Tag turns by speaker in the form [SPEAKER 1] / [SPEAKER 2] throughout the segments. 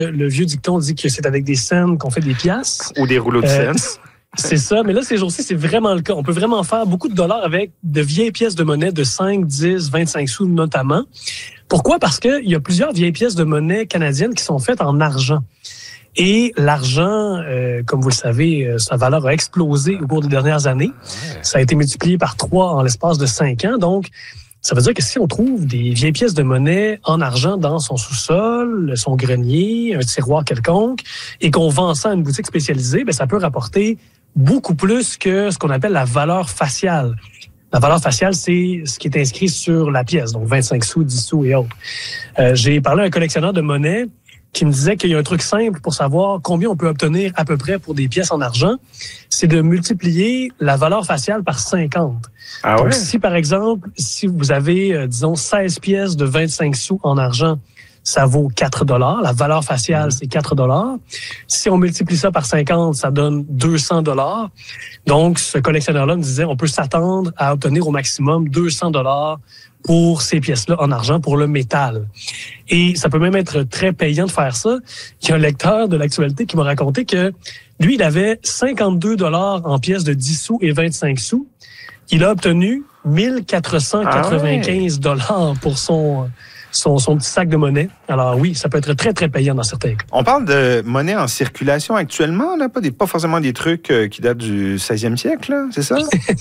[SPEAKER 1] Le vieux dicton dit que c'est avec des cents qu'on fait des piastres.
[SPEAKER 2] Ou des rouleaux de cents.
[SPEAKER 1] C'est ça, mais là, ces jours-ci, c'est vraiment le cas. On peut vraiment faire beaucoup de dollars avec de vieilles pièces de monnaie de 5, 10, 25 sous notamment. Pourquoi? Parce qu'il y a plusieurs vieilles pièces de monnaie canadiennes qui sont faites en argent. Et l'argent, comme vous le savez, sa valeur a explosé au cours des dernières années. Ça a été multiplié par 3 en l'espace de 5 ans. Donc, ça veut dire que si on trouve des vieilles pièces de monnaie en argent dans son sous-sol, son grenier, un tiroir quelconque, et qu'on vend ça à une boutique spécialisée, bien, ça peut rapporter beaucoup plus que ce qu'on appelle la valeur faciale. La valeur faciale, c'est ce qui est inscrit sur la pièce, donc 25 sous, 10 sous et autres. J'ai parlé à un collectionneur de monnaie qui me disait qu'il y a un truc simple pour savoir combien on peut obtenir à peu près pour des pièces en argent, c'est de multiplier la valeur faciale par 50.
[SPEAKER 2] Ah
[SPEAKER 1] Donc,
[SPEAKER 2] ouais?
[SPEAKER 1] si par exemple, si vous avez, disons, 16 pièces de 25 sous en argent, ça vaut 4 $. La valeur faciale, c'est 4 $. Si on multiplie ça par 50, ça donne 200 $. Donc, ce collectionneur-là me disait, on peut s'attendre à obtenir au maximum 200 $ pour ces pièces-là en argent, pour le métal. Et ça peut même être très payant de faire ça. Il y a un lecteur de l'actualité qui m'a raconté que lui, il avait 52 $ en pièces de 10 sous et 25 sous. Il a obtenu 1495 $ pour son petit sac de monnaie. Alors oui, ça peut être très, très payant dans certains cas.
[SPEAKER 2] On parle de monnaie en circulation actuellement, là, pas forcément des trucs qui datent du 16e siècle, là, c'est ça?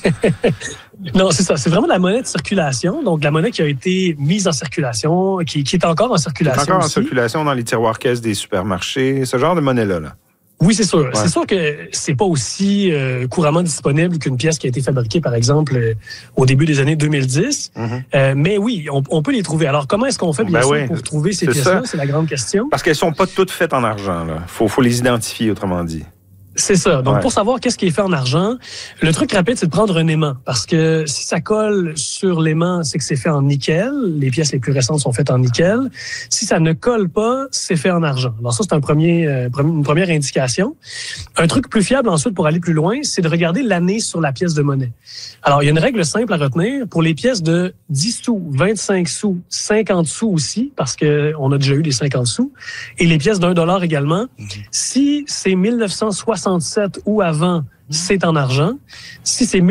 [SPEAKER 1] Non, c'est ça. C'est vraiment la monnaie de circulation. Donc, la monnaie qui a été mise en circulation, qui est encore en circulation.
[SPEAKER 2] Encore en
[SPEAKER 1] aussi.
[SPEAKER 2] circulation dans les tiroirs caisses des supermarchés, ce genre de monnaie-là. Là.
[SPEAKER 1] Oui, c'est sûr.
[SPEAKER 2] Ouais.
[SPEAKER 1] C'est sûr que c'est pas aussi couramment disponible qu'une pièce qui a été fabriquée, par exemple, au début des années 2010. Mais oui, on peut les trouver. Alors, comment est-ce qu'on fait, bien sûr, pour trouver ces pièces-là? C'est la grande question.
[SPEAKER 2] Parce qu'elles sont pas toutes faites en argent. Là. Faut les identifier, autrement dit.
[SPEAKER 1] C'est ça. Donc, pour savoir qu'est-ce qui est fait en argent, le truc rapide, c'est de prendre un aimant. Parce que si ça colle sur l'aimant, c'est que c'est fait en nickel. Les pièces les plus récentes sont faites en nickel. Si ça ne colle pas, c'est fait en argent. Alors ça, c'est une première indication. Un truc plus fiable ensuite pour aller plus loin, c'est de regarder l'année sur la pièce de monnaie. Alors, il y a une règle simple à retenir. Pour les pièces de 10 sous, 25 sous, 50 sous aussi, parce que on a déjà eu les 50 sous, et les pièces d'1 $ également, si c'est 1967 ou avant, c'est en argent. Si c'est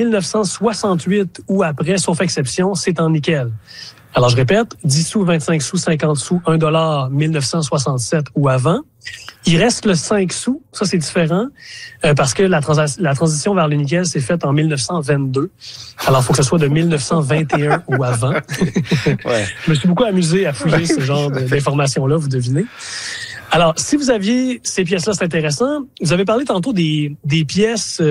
[SPEAKER 1] 1968 ou après, sauf exception, c'est en nickel. Alors, je répète, 10 sous, 25 sous, 50 sous, 1 $, 1967 ou avant. Il reste le 5 sous. Ça, c'est différent parce que la transition vers le nickel s'est faite en 1922. Alors, il faut que ce soit de 1921 ou avant.
[SPEAKER 2] Ouais.
[SPEAKER 1] Je me suis beaucoup amusé à fouiller ce genre d'informations-là, vous devinez. Alors, si vous aviez ces pièces-là, c'est intéressant. Vous avez parlé tantôt des pièces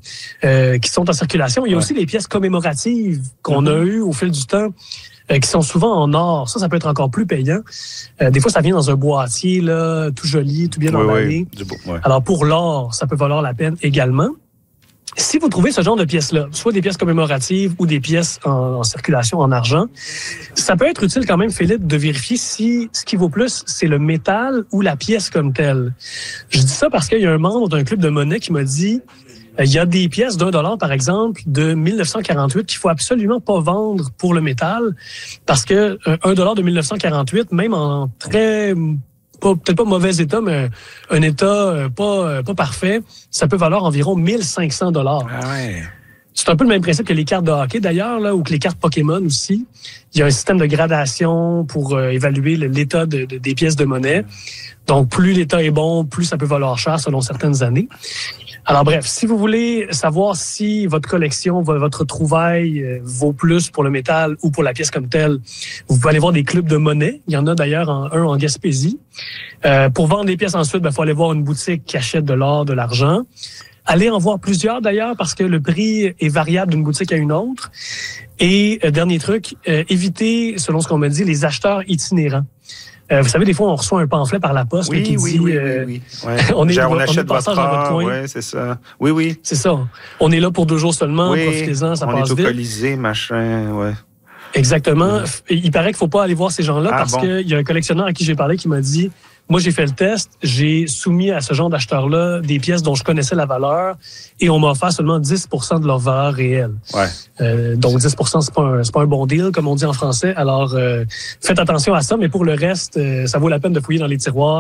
[SPEAKER 1] qui sont en circulation. Il y a aussi des pièces commémoratives qu'on a eues au fil du temps, qui sont souvent en or. Ça peut être encore plus payant. Des fois, ça vient dans un boîtier là, tout joli, tout bien emballé.
[SPEAKER 2] Ouais.
[SPEAKER 1] Alors, pour l'or, ça peut valoir la peine également. Si vous trouvez ce genre de pièces-là, soit des pièces commémoratives ou des pièces en circulation en argent, ça peut être utile quand même, Philippe, de vérifier si ce qui vaut plus, c'est le métal ou la pièce comme telle. Je dis ça parce qu'il y a un membre d'un club de monnaie qui m'a dit il y a des pièces d'1 $, par exemple, de 1948 qu'il faut absolument pas vendre pour le métal parce que 1 $ de 1948, même en très... peut-être pas mauvais état, mais un état pas parfait, ça peut valoir environ 1500 $.
[SPEAKER 2] Ah ouais.
[SPEAKER 1] C'est un peu le même principe que les cartes de hockey, d'ailleurs, là, ou que les cartes Pokémon aussi. Il y a un système de gradation pour évaluer l'état des pièces de monnaie. Donc, plus l'état est bon, plus ça peut valoir cher selon certaines années. Alors bref, si vous voulez savoir si votre collection, votre trouvaille vaut plus pour le métal ou pour la pièce comme telle, vous pouvez aller voir des clubs de monnaie. Il y en a d'ailleurs un en Gaspésie. Pour vendre des pièces ensuite, il faut aller voir une boutique qui achète de l'or, de l'argent. Allez en voir plusieurs d'ailleurs parce que le prix est variable d'une boutique à une autre. Et dernier truc, évitez, selon ce qu'on me dit, les acheteurs itinérants. Vous savez, des fois, on reçoit un pamphlet par la poste qui dit...
[SPEAKER 2] Oui. Ouais.
[SPEAKER 1] on
[SPEAKER 2] achète
[SPEAKER 1] votre dans votre coin.
[SPEAKER 2] Oui, c'est ça. Oui.
[SPEAKER 1] C'est ça. On est là pour 2 jours seulement, profitez-en, ça passe vite.
[SPEAKER 2] On est autocolisé, machin, ouais.
[SPEAKER 1] Exactement. Il paraît qu'il faut pas aller voir ces gens-là parce qu'il y a un collectionneur à qui j'ai parlé qui m'a dit... Moi, j'ai fait le test, j'ai soumis à ce genre d'acheteurs-là des pièces dont je connaissais la valeur et on m'a offert seulement 10 % de leur valeur réelle.
[SPEAKER 2] Ouais.
[SPEAKER 1] Donc, 10 % c'est pas un bon deal, comme on dit en français. Alors, faites attention à ça, mais pour le reste, ça vaut la peine de fouiller dans les tiroirs.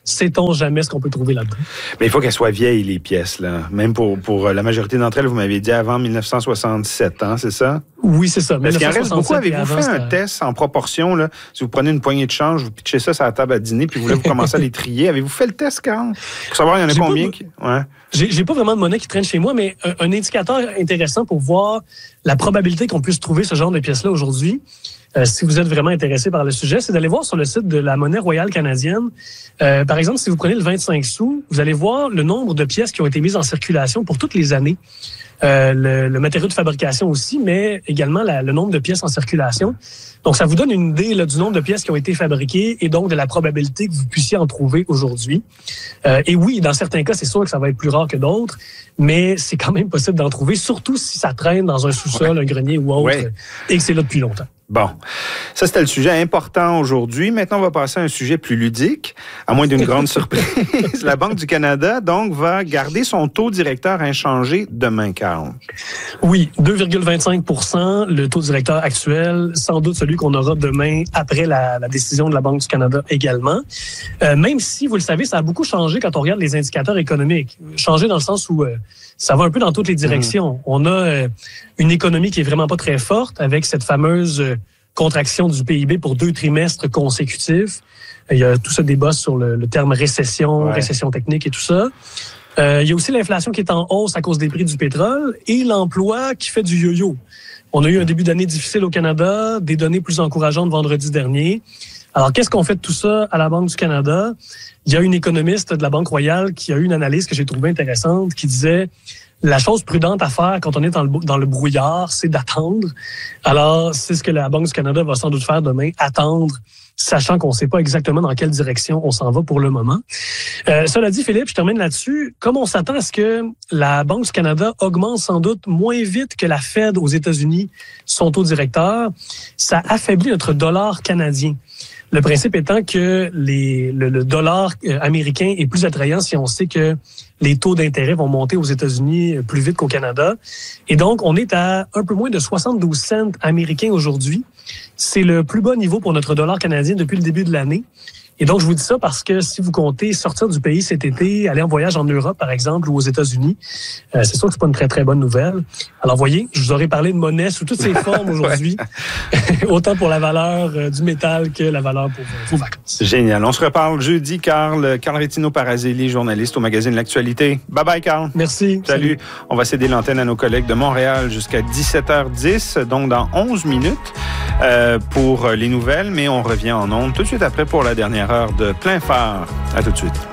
[SPEAKER 1] Sait-on jamais ce qu'on peut trouver là-dedans?
[SPEAKER 2] Mais il faut qu'elles soient vieilles, les pièces, là. Même pour la majorité d'entre elles, vous m'avez dit avant 1967, hein, c'est ça?
[SPEAKER 1] Oui, c'est ça.
[SPEAKER 2] Parce qu'il en reste beaucoup. Avez-vous fait un test en proportion, là? Si vous prenez une poignée de change, vous pitchez ça sur la table à dîner, puis vous commencez à les trier. Avez-vous fait le test, Carl? Pour savoir, il y en a combien qui... Ouais.
[SPEAKER 1] J'ai pas vraiment de monnaie qui traîne chez moi, mais un indicateur intéressant pour voir la probabilité qu'on puisse trouver ce genre de pièces-là aujourd'hui, si vous êtes vraiment intéressé par le sujet, c'est d'aller voir sur le site de la monnaie royale canadienne. Par exemple, si vous prenez le 25 sous, vous allez voir le nombre de pièces qui ont été mises en circulation pour toutes les années. Le matériau de fabrication aussi, mais également le nombre de pièces en circulation. Donc, ça vous donne une idée là, du nombre de pièces qui ont été fabriquées et donc de la probabilité que vous puissiez en trouver aujourd'hui. Et oui, dans certains cas, c'est sûr que ça va être plus rare que d'autres, mais c'est quand même possible d'en trouver, surtout si ça traîne dans un sous-sol, un grenier ou autre, et que c'est là depuis longtemps.
[SPEAKER 2] Bon, ça c'était le sujet important aujourd'hui. Maintenant, on va passer à un sujet plus ludique, à moins d'une grande surprise. La Banque du Canada, donc, va garder son taux directeur inchangé demain, Carl.
[SPEAKER 1] Oui, 2,25 % le taux directeur actuel, sans doute celui qu'on aura demain après la décision de la Banque du Canada également. Même si, vous le savez, ça a beaucoup changé quand on regarde les indicateurs économiques. Changé dans le sens où ça va un peu dans toutes les directions. On a une économie qui est vraiment pas très forte avec cette fameuse contraction du PIB pour 2 trimestres consécutifs. Il y a tout ce débat sur le terme récession, récession technique et tout ça. Il y a aussi l'inflation qui est en hausse à cause des prix du pétrole et l'emploi qui fait du yo-yo. On a eu un début d'année difficile au Canada, des données plus encourageantes vendredi dernier. Alors, qu'est-ce qu'on fait de tout ça à la Banque du Canada? Il y a une économiste de la Banque royale qui a eu une analyse que j'ai trouvée intéressante qui disait la chose prudente à faire quand on est dans le brouillard, c'est d'attendre. Alors, c'est ce que la Banque du Canada va sans doute faire demain, attendre, sachant qu'on ne sait pas exactement dans quelle direction on s'en va pour le moment. Cela dit, Philippe, je termine là-dessus. Comme on s'attend à ce que la Banque du Canada augmente sans doute moins vite que la Fed aux États-Unis son taux directeur, ça affaiblit notre dollar canadien. Le principe étant que le dollar américain est plus attrayant si on sait que les taux d'intérêt vont monter aux États-Unis plus vite qu'au Canada. Et donc, on est à un peu moins de 72 cents américains aujourd'hui. C'est le plus bas niveau pour notre dollar canadien depuis le début de l'année. Et donc, je vous dis ça parce que si vous comptez sortir du pays cet été, aller en voyage en Europe, par exemple, ou aux États-Unis, c'est sûr que c'est pas une très, très bonne nouvelle. Alors, voyez, je vous aurais parlé de monnaie sous toutes ses formes aujourd'hui, autant pour la valeur du métal que la valeur pour vos vacances.
[SPEAKER 2] Génial. On se reparle jeudi, Carl. Carl Rétino-Parazelli, journaliste au magazine L'Actualité. Bye-bye, Carl.
[SPEAKER 1] Merci.
[SPEAKER 2] Salut. On va céder l'antenne à nos collègues de Montréal jusqu'à 17h10, donc dans 11 minutes pour les nouvelles, mais on revient en ondes tout de suite après pour la dernière heure de Plein Phare. À tout de suite.